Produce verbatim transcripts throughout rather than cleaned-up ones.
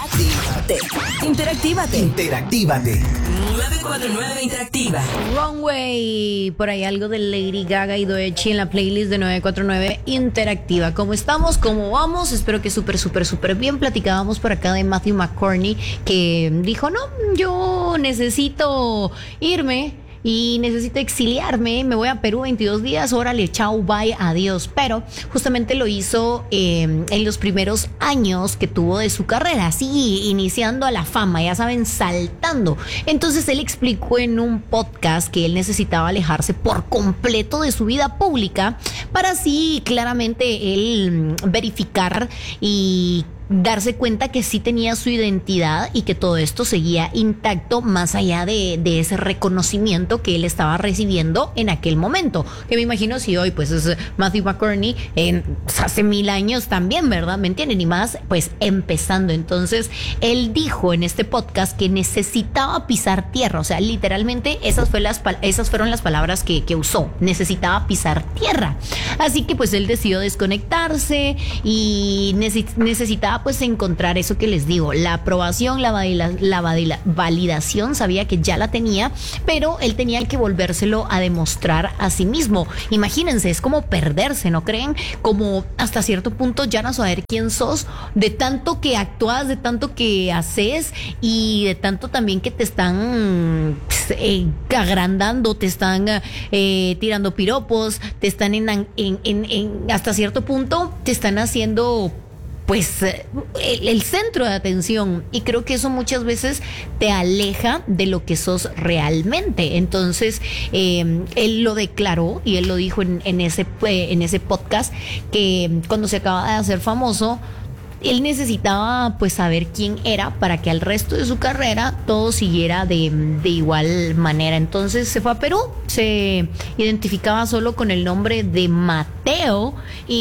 Interactívate. Interactívate. Interactívate. nueve cuatro nueve Interactiva. Runway. Por ahí algo de Lady Gaga y Doechii en la playlist de nueve cuatro nueve Interactiva. ¿Cómo estamos? ¿Cómo vamos? Espero que súper, súper, súper bien. Platicábamos por acá de Matthew McConaughey, que dijo, no, yo necesito irme y necesito exiliarme, me voy a Perú veintidós días, órale, chao, bye, adiós. Pero justamente lo hizo eh, en los primeros años que tuvo de su carrera, así, iniciando a la fama, ya saben, saltando. Entonces él explicó en un podcast que él necesitaba alejarse por completo de su vida pública para así claramente él verificar y darse cuenta que sí tenía su identidad y que todo esto seguía intacto más allá de, de ese reconocimiento que él estaba recibiendo en aquel momento. Que me imagino si hoy pues es Matthew McConaughey en pues, hace mil años también, ¿verdad? ¿Me entienden? Y más pues empezando. Entonces él dijo en este podcast que necesitaba pisar tierra, o sea, literalmente esas, fue las, esas fueron las palabras que, que usó, necesitaba pisar tierra. Así que pues él decidió desconectarse y neces- necesitaba pues encontrar eso que les digo, la aprobación, la, valida, la valida, validación, sabía que ya la tenía, pero él tenía que volvérselo a demostrar a sí mismo. Imagínense, es como perderse, ¿no creen? Como hasta cierto punto ya no saber quién sos, de tanto que actúas, de tanto que haces y de tanto también que te están eh, agrandando, te están eh, tirando piropos, te están en, en, en, en hasta cierto punto te están haciendo pues el, el centro de atención, y creo que eso muchas veces te aleja de lo que sos realmente. Entonces eh, él lo declaró y él lo dijo en, en ese eh, en ese podcast que cuando se acaba de hacer famoso él necesitaba pues saber quién era para que al resto de su carrera todo siguiera de, de igual manera. Entonces se fue a Perú, se identificaba solo con el nombre de Mateo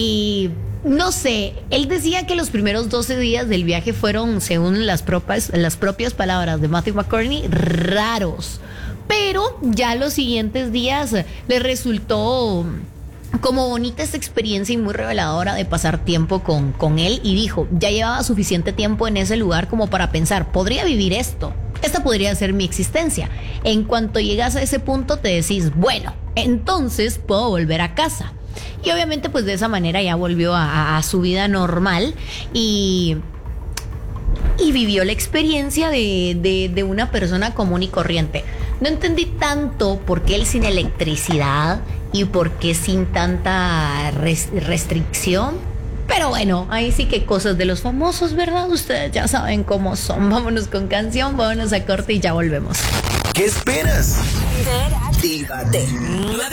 y no sé, él decía que los primeros doce días del viaje fueron, según las propias, las propias palabras de Matthew McConaughey, raros. Pero ya los siguientes días le resultó como bonita esta experiencia y muy reveladora de pasar tiempo con, con él, y dijo, ya llevaba suficiente tiempo en ese lugar como para pensar, podría vivir esto, esta podría ser mi existencia. En cuanto llegas a ese punto te decís, bueno, entonces puedo volver a casa. Y obviamente pues de esa manera ya volvió a, a, a su vida normal y, y vivió la experiencia de, de, de una persona común y corriente. No entendí tanto por qué él sin electricidad y por qué sin tanta res, restricción. Pero bueno, ahí sí que cosas de los famosos, ¿verdad? Ustedes ya saben cómo son. Vámonos con canción, vámonos a corte y ya volvemos. ¿Qué esperas? Interactívate.